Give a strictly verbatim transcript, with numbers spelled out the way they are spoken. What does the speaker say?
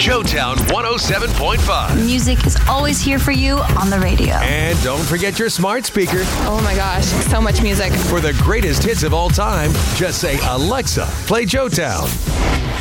Joetown one oh seven point five. Music is always here for you on the radio. And don't forget your smart speaker. Oh my gosh, so much music. For the greatest hits of all time, just say, Alexa, play Joetown.